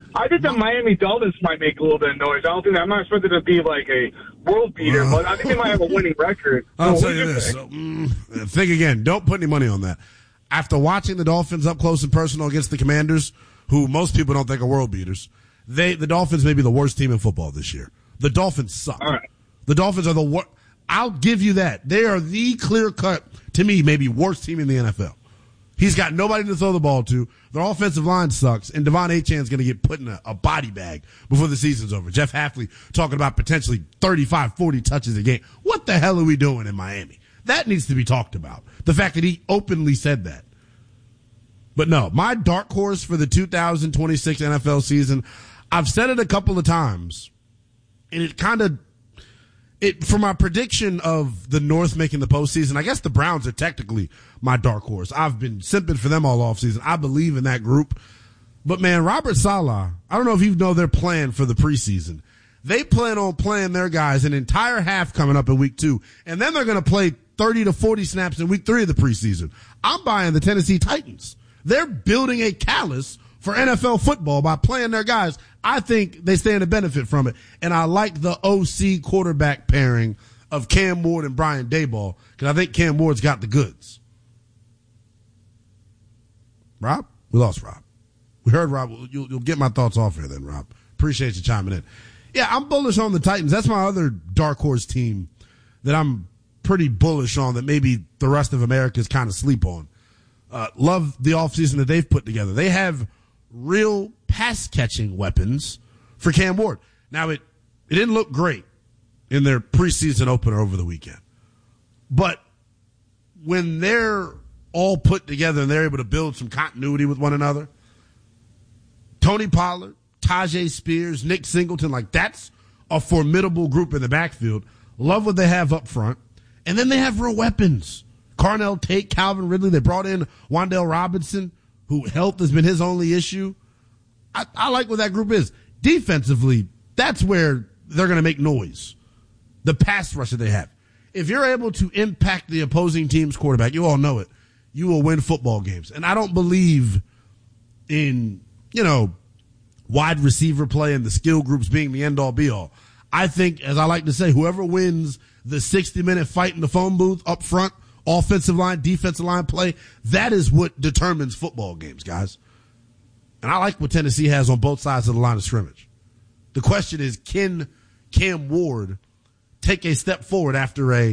I think the Miami Dolphins might make a little bit of noise. I'm not expecting to be like a world beater, but I think they might have a winning record. I'll tell you this. Think again. Don't put any money on that. After watching the Dolphins up close and personal against the Commanders, who most people don't think are world beaters, the Dolphins may be the worst team in football this year. The Dolphins suck. All right. The Dolphins are the worst. I'll give you that. They are the clear-cut, to me, maybe worst team in the NFL. He's got nobody to throw the ball to. Their offensive line sucks, and Devon Achan's going to get put in a body bag before the season's over. Jeff Hafley talking about potentially 35, 40 touches a game. What the hell are we doing in Miami? That needs to be talked about. The fact that he openly said that. But no, my dark horse for the 2026 NFL season, I've said it a couple of times, and for my prediction of the North making the postseason, I guess the Browns are technically my dark horse. I've been simping for them all offseason. I believe in that group. But man, Robert Saleh, I don't know if you know their plan for the preseason. They plan on playing their guys an entire half coming up in week 2, and then they're going to play 30 to 40 snaps in week 3 of the preseason. I'm buying the Tennessee Titans. They're building a callus for NFL football by playing their guys. I think they stand to benefit from it. And I like the OC quarterback pairing of Cam Ward and Brian Daboll because I think Cam Ward's got the goods. Rob? We lost Rob. We heard Rob. You'll get my thoughts off here then, Rob. Appreciate you chiming in. Yeah, I'm bullish on the Titans. That's my other dark horse team that I'm pretty bullish on that maybe the rest of America's kind of sleep on. Love the offseason that they've put together. They have real pass-catching weapons for Cam Ward. Now, it didn't look great in their preseason opener over the weekend. But when they're all put together and they're able to build some continuity with one another, Tony Pollard, Tajay Spears, Nick Singleton, that's a formidable group in the backfield. Love what they have up front. And then they have real weapons. Carnell Tate, Calvin Ridley. They brought in Wan'Dale Robinson, who health has been his only issue. I like what that group is. Defensively, that's where they're going to make noise. The pass rush that they have. If you're able to impact the opposing team's quarterback, you all know it, you will win football games. And I don't believe in, wide receiver play and the skill groups being the end-all, be-all. I think, as I like to say, whoever wins the 60-minute fight in the phone booth up front, offensive line, defensive line play, that is what determines football games, guys. And I like what Tennessee has on both sides of the line of scrimmage. The question is, can Cam Ward take a step forward after a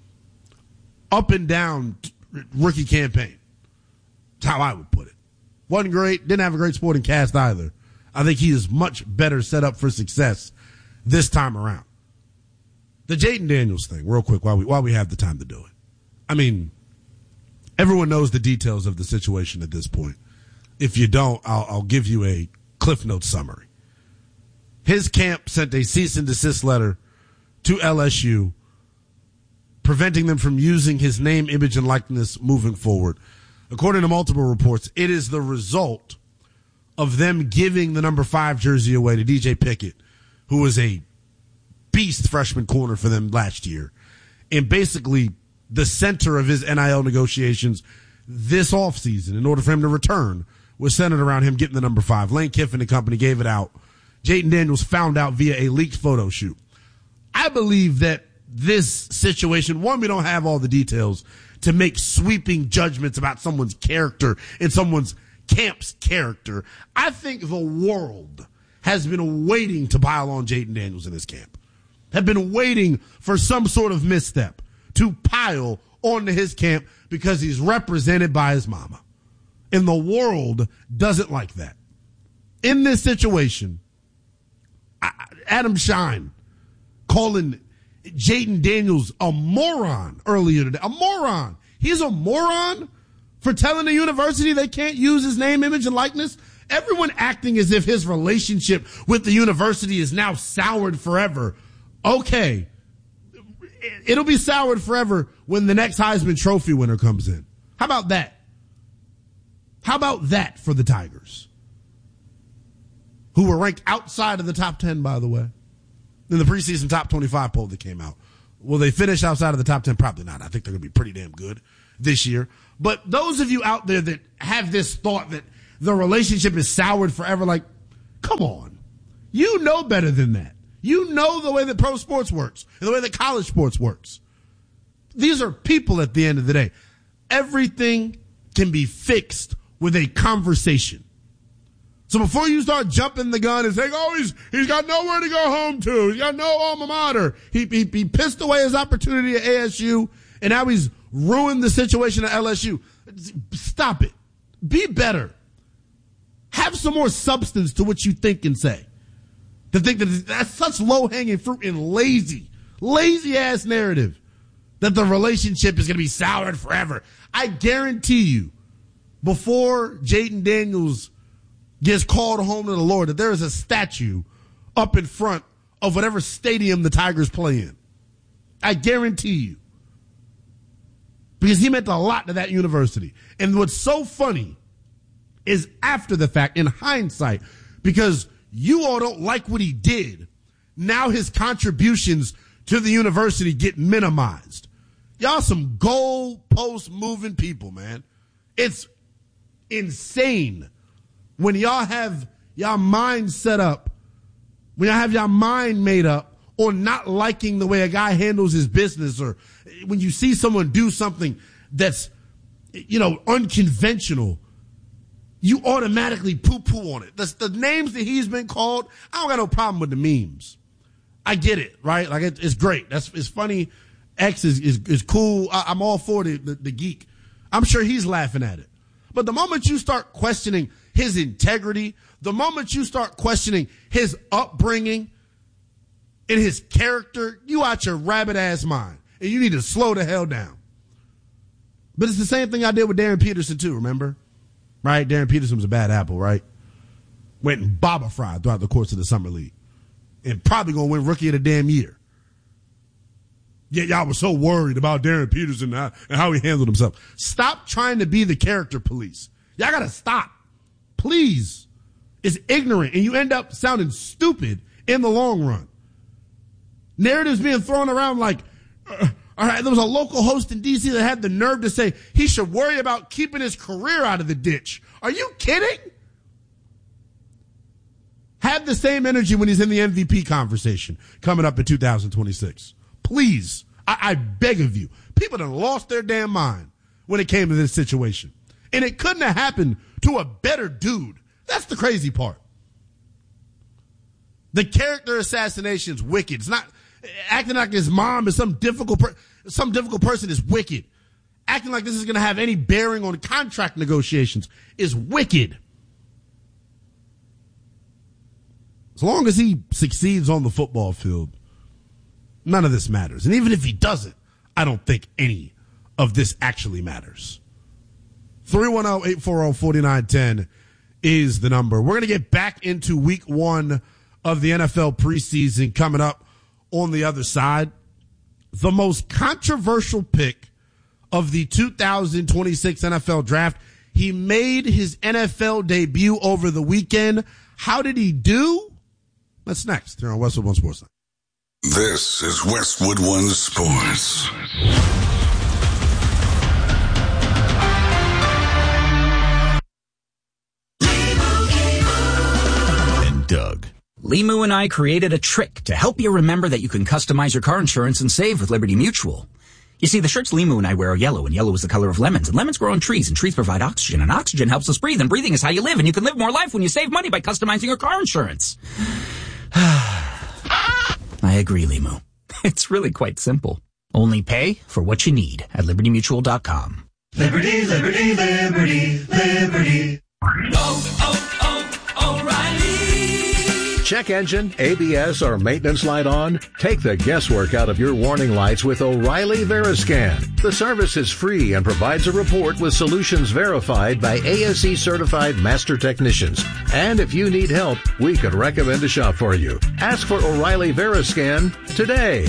up and down rookie campaign? That's how I would put it. Wasn't great, didn't have a great sporting cast either. I think he is much better set up for success this time around. The Jayden Daniels thing, real quick, while we have the time to do it. I mean, everyone knows the details of the situation at this point. If you don't, I'll give you a Cliff Notes summary. His camp sent a cease and desist letter to LSU, preventing them from using his name, image, and likeness moving forward. According to multiple reports, it is the result of them giving the number 5 jersey away to DJ Pickett, who was a beast freshman corner for them last year, and basically the center of his NIL negotiations this offseason in order for him to return was centered around him getting the number 5. Lane Kiffin and company gave it out. Jayden Daniels found out via a leaked photo shoot. I believe that this situation, one, we don't have all the details to make sweeping judgments about someone's character and someone's camp's character. I think the world has been waiting to pile on Jayden Daniels in his camp, have been waiting for some sort of misstep to pile onto his camp because he's represented by his mama. And the world doesn't like that. In this situation, Adam Shine calling Jayden Daniels a moron earlier today. A moron. He's a moron for telling the university they can't use his name, image, and likeness. Everyone acting as if his relationship with the university is now soured forever. Okay. It'll be soured forever when the next Heisman Trophy winner comes in. How about that? How about that for the Tigers? Who were ranked outside of the top 10, by the way, in the preseason top 25 poll that came out. Will they finish outside of the top 10? Probably not. I think they're going to be pretty damn good this year. But those of you out there that have this thought that the relationship is soured forever, Come on. You know better than that. You know the way that pro sports works and the way that college sports works. These are people at the end of the day. Everything can be fixed with a conversation. So before you start jumping the gun and saying, oh, he's got nowhere to go home to. He's got no alma mater. He pissed away his opportunity at ASU, and now he's ruined the situation at LSU. Stop it. Be better. Have some more substance to what you think and say. To think that that's such low-hanging fruit and lazy-ass narrative that the relationship is going to be soured forever. I guarantee you, before Jaden Daniels gets called home to the Lord, that there is a statue up in front of whatever stadium the Tigers play in. I guarantee you. Because he meant a lot to that university. And what's so funny is after the fact, in hindsight, because you all don't like what he did, now his contributions to the university get minimized. Y'all some goalpost moving people, man. It's insane when y'all have y'all mind set up, when y'all have y'all mind made up on not liking the way a guy handles his business, or when you see someone do something that's, unconventional, you automatically poo-poo on it. The names that he's been called, I don't got no problem with the memes. I get it, right? Like, it's great. It's funny. X is cool. I'm all for the geek. I'm sure he's laughing at it. But the moment you start questioning his integrity, the moment you start questioning his upbringing and his character, you out your rabbit-ass mind. And you need to slow the hell down. But it's the same thing I did with Darren Peterson, too, remember? Right? Darren Peterson was a bad apple, right? Went and Baba-fried throughout the course of the summer league. And probably going to win rookie of the damn year. Yet y'all were so worried about Darren Peterson and how he handled himself. Stop trying to be the character police. Y'all got to stop. Please. It's ignorant, and you end up sounding stupid in the long run. Narratives being thrown around like, all right, there was a local host in D.C. that had the nerve to say he should worry about keeping his career out of the ditch. Are you kidding? Have the same energy when he's in the MVP conversation coming up in 2026. Please, I beg of you. People done lost their damn mind when it came to this situation. And it couldn't have happened to a better dude. That's the crazy part. The character assassination's wicked. It's not acting like his mom is some difficult person is wicked. Acting like this is going to have any bearing on contract negotiations is wicked. As long as he succeeds on the football field, none of this matters. And even if he doesn't, I don't think any of this actually matters. 310-840-4910 is the number. We're going to get back into week 1 of the NFL preseason coming up on the other side. The most controversial pick of the 2026 NFL draft. He made his NFL debut over the weekend. How did he do? That's next here on Westwood One Sports. This is Westwood One Sports. And Doug. Limu and I created a trick to help you remember that you can customize your car insurance and save with Liberty Mutual. You see, the shirts Limu and I wear are yellow, and yellow is the color of lemons, and lemons grow on trees, and trees provide oxygen, and oxygen helps us breathe, and breathing is how you live, and you can live more life when you save money by customizing your car insurance. I agree, Limu. It's really quite simple. Only pay for what you need at LibertyMutual.com. Liberty, liberty, liberty, liberty. O'Reilly. Check engine, ABS, or maintenance light on? Take the guesswork out of your warning lights with O'Reilly Veriscan. The service is free and provides a report with solutions verified by ASE certified master technicians. And if you need help, we could recommend a shop for you. Ask for O'Reilly Veriscan today.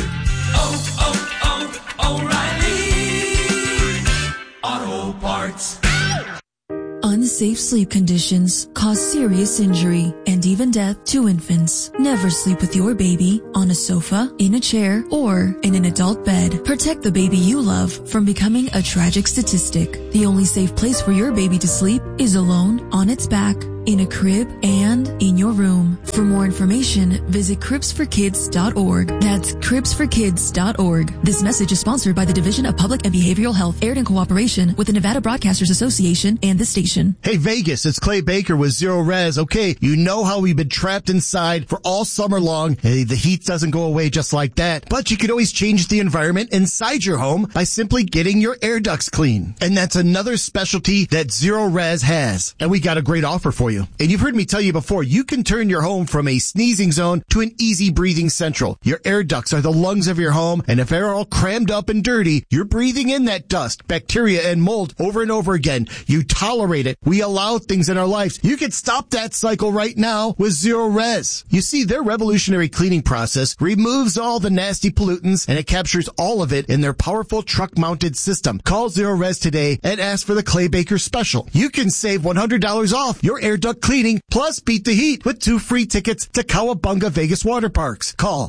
O'Reilly Auto Parts. Unsafe sleep conditions cause serious injury and even death to infants. Never sleep with your baby on a sofa, in a chair, or in an adult bed. Protect the baby you love from becoming a tragic statistic. The only safe place for your baby to sleep is alone on its back. in a crib, and in your room. For more information, visit cribsforkids.org. That's cribsforkids.org. This message is sponsored by the Division of Public and Behavioral Health, aired in cooperation with the Nevada Broadcasters Association and the station. Hey Vegas, it's Clay Baker with Zero Res. Okay, you know how we've been trapped inside for all summer long. Hey, the heat doesn't go away just like that. But you could always change the environment inside your home by simply getting your air ducts clean. And that's another specialty that Zero Res has. And we got a great offer for you. And you've heard me tell you before, you can turn your home from a sneezing zone to an easy breathing central. Your air ducts are the lungs of your home, and if they're all crammed up and dirty, you're breathing in that dust, bacteria, and mold over and over again. You tolerate it. We allow things in our lives. You can stop that cycle right now with Zero Res. You see, their revolutionary cleaning process removes all the nasty pollutants, and it captures all of it in their powerful truck-mounted system. Call Zero Res today and ask for the Clay Baker special. You can save $100 off your air duct cleaning, plus beat the heat with 2 free tickets to Cowabunga Vegas Water Parks. Call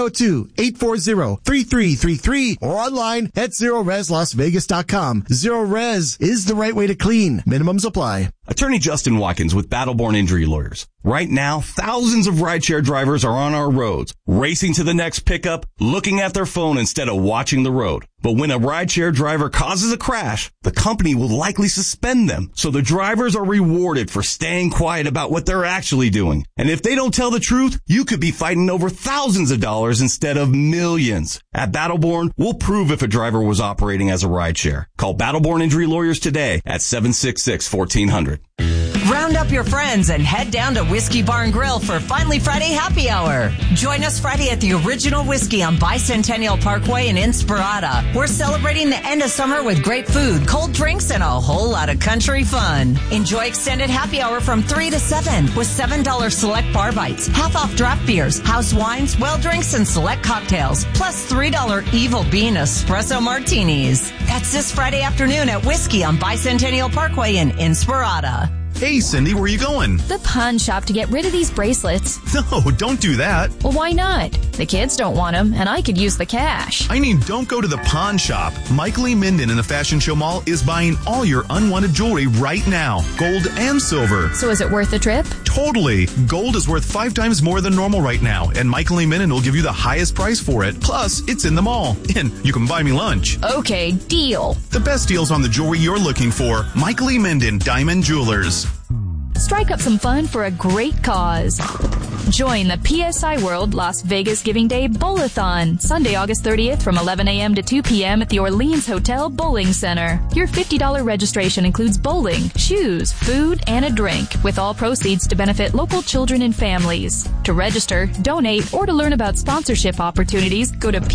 702-840-3333 or online at ZeroResLasVegas.com. Zero Res is the right way to clean. Minimums apply. Attorney Justin Watkins with Battleborn Injury Lawyers. Right now, thousands of rideshare drivers are on our roads, racing to the next pickup, looking at their phone instead of watching the road. But when a rideshare driver causes a crash, the company will likely suspend them. So the drivers are rewarded for staying quiet about what they're actually doing. And if they don't tell the truth, you could be fighting over thousands of dollars instead of millions. At Battleborn, we'll prove if a driver was operating as a rideshare. Call Battleborn Injury Lawyers today at 766-1400. Round up your friends and head down to Whiskey Bar and Grill for Finally Friday Happy Hour. Join us Friday at the Original Whiskey on Bicentennial Parkway in Inspirada. We're celebrating the end of summer with great food, cold drinks, and a whole lot of country fun. Enjoy extended happy hour from 3 to 7 with $7 select bar bites, half off draft beers, house wines, well drinks, and select cocktails, plus $3 Evil Bean espresso martinis. That's this Friday afternoon at Whiskey on Bicentennial Parkway in Inspirada. Hey, Cindy, where are you going? The pawn shop to get rid of these bracelets. No, don't do that. Well, why not? The kids don't want them, and I could use the cash. I mean, don't go to the pawn shop. Michael E. Minden in the Fashion Show Mall is buying all your unwanted jewelry right now, gold and silver. So is it worth the trip? Totally. Gold is worth 5 times more than normal right now, and Michael E. Minden will give you the highest price for it. Plus, it's in the mall, and you can buy me lunch. Okay, deal. The best deals on the jewelry you're looking for. Michael E. Minden, Diamond Jewelers. Strike up some fun for a great cause. Join the PSI World Las Vegas Giving Day Bowl-a-thon, Sunday, August 30th from 11 a.m. to 2 p.m. at the Orleans Hotel Bowling Center. Your $50 registration includes bowling, shoes, food, and a drink, with all proceeds to benefit local children and families. To register, donate, or to learn about sponsorship opportunities, go to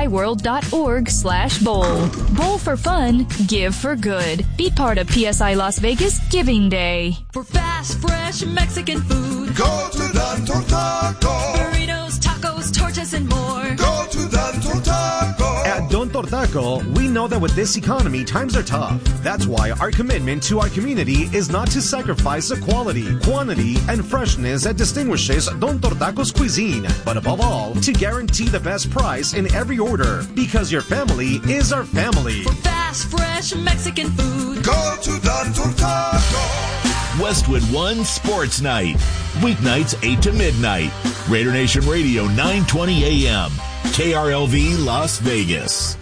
psiworld.org/bowl. Bowl for fun, give for good. Be part of PSI Las Vegas Giving Day. For fast, fresh Mexican food, Go to Don Tortaco. burritos, tacos, tortas, and more. Go to Don Tortaco. At Don Tortaco, we know that with this economy, times are tough. That's why our commitment to our community is not to sacrifice the quality, quantity, and freshness that distinguishes Don Tortaco's cuisine, but above all, to guarantee the best price in every order, because your family is our family. For fast, fresh Mexican food, Go to Don Tortaco. Westwood One Sports Night. Weeknights 8 to midnight. Raider Nation Radio 920 AM. KRLV Las Vegas.